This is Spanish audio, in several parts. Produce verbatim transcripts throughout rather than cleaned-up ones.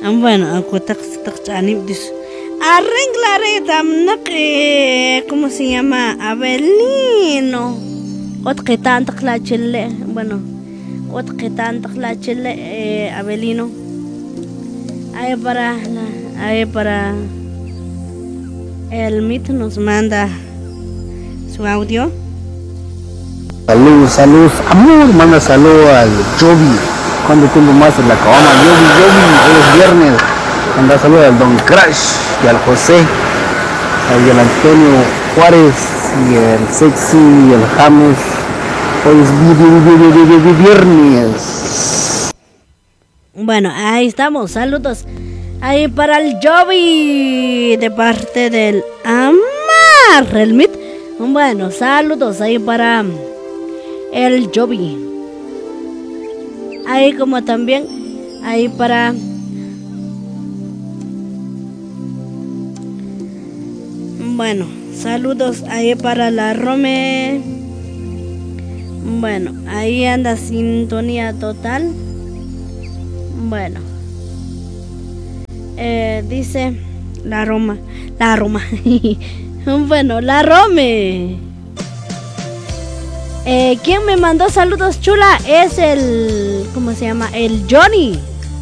Bueno, akutak tak chanip dis. Arreglaré tamnak, ¿cómo se llama? Abelino. Ot que tanta clachele, bueno, ot que tanta clachele, Abelino. Ahí para, ahí para. El mito nos manda su audio. Salud, salud, amor, manda salud al Jovi. Cuando tengo más en la cama, Jovi, Jovi, hoy es viernes. Manda salud al Don Crash y al José, al Antonio Juárez y el Sexy y el James. Hoy es viernes. Bueno, ahí estamos, saludos. Ahí para el Jovi de parte del Amar, el Mit. Bueno, saludos ahí para el Jovi. Ahí como también, ahí para bueno, saludos ahí para la Rome. Bueno, ahí anda sintonía total. Bueno, eh, dice la Roma, la Roma. Bueno, la Rome. Eh, ¿Quién me mandó saludos, chula? Es el, ¿cómo se llama? El Johnny.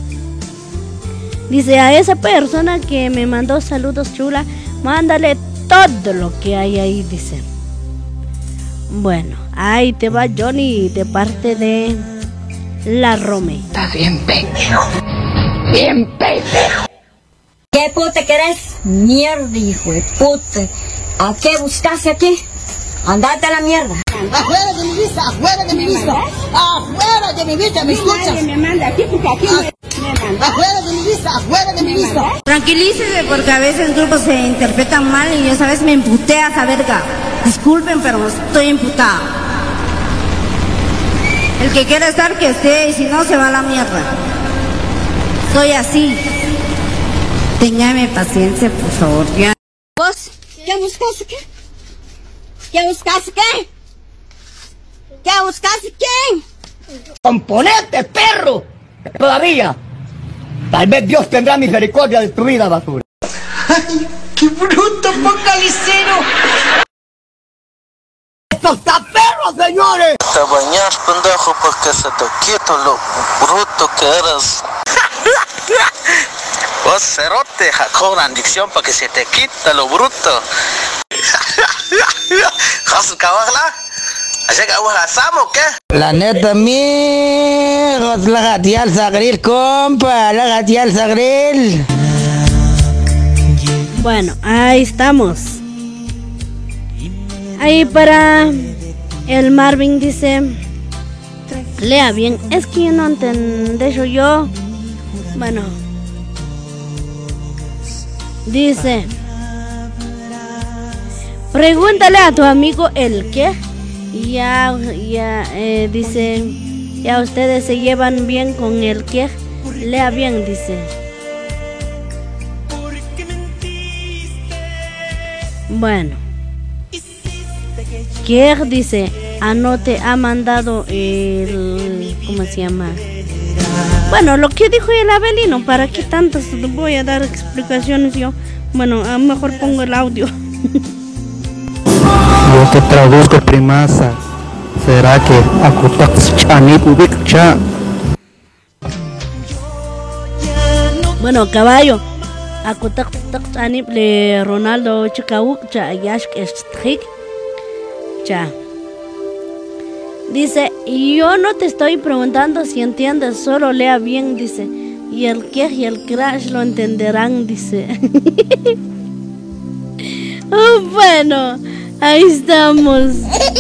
Dice, a esa persona que me mandó saludos, chula, mándale todo lo que hay ahí, dice. Bueno, ahí te va Johnny de parte de la Rome. Está bien pendejo. Bien pendejo. ¿Qué puta querés? Mierda, hijo de puta. ¿A qué buscaste aquí? Andate a la mierda. Afuera de mi vista, afuera de mi vista. Afuera de mi vista, ¿me escuchas? Me manda aquí porque aquí me manda. Afuera de mi vista, afuera de mi vista. Tranquilícese porque a veces grupos se interpretan mal y esa vez me emputé a esa verga. Disculpen, pero estoy emputada. El que quiera estar, que esté, y si no, se va a la mierda. Soy así. Téngame paciencia, por favor, ya. ¿Vos? ¿Qué buscaste qué? ¿Qué buscaste qué? ¿Qué buscaste qué? Componente, perro. Todavía. Tal vez Dios tendrá misericordia de tu vida, basura. ¡Ay, qué bruto, focalicero! ¡Esto está perro, señores! Te bañas, pendejo, porque se te quita lo bruto que eres. Vos, cerote, cobran dicción para que se te quita lo bruto. ¿Jasas cabajla? ¿Así que agua gasamos o qué? La neta, amigos, la gatial sagril, compa, la gatial sagril. Bueno, ahí estamos. Ahí para el Marvin dice, lea bien, es que yo no entendí yo, yo. Bueno, dice, pregúntale a tu amigo el qué. Ya, ya, eh, dice, ya ustedes se llevan bien con el qué. Lea bien, dice. Bueno, ¿qué dice? Anote, ha mandado el, ¿cómo se llama? Bueno, lo que dijo el Abelino, ¿para qué tantas voy a dar explicaciones yo? Bueno, a lo mejor pongo el audio. Yo te traduzco, primasa. ¿Será que akutak chanip ubik cha? Bueno, caballo. Akutak tak chanip le Ronaldo Chikawuk cha yashk estrik cha. Dice, yo no te estoy preguntando si entiendes, solo lea bien, dice. Y el que y el crash lo entenderán, dice. Oh, bueno, ahí estamos.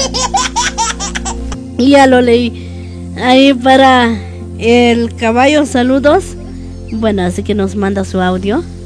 Ya lo leí. Ahí para el caballo, saludos. Bueno, así que nos manda su audio.